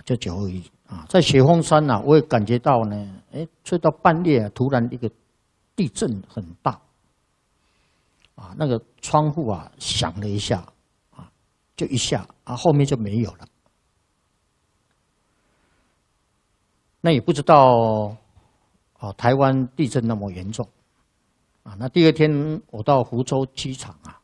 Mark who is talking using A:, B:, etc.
A: 就921啊，在雪峰山啊，我也感觉到呢，睡到半夜啊，突然一个地震很大，啊，那个窗户啊响了一下，啊，就一下啊，后面就没有了。那也不知道，台湾地震那么严重，啊，那第二天我到福州机场啊，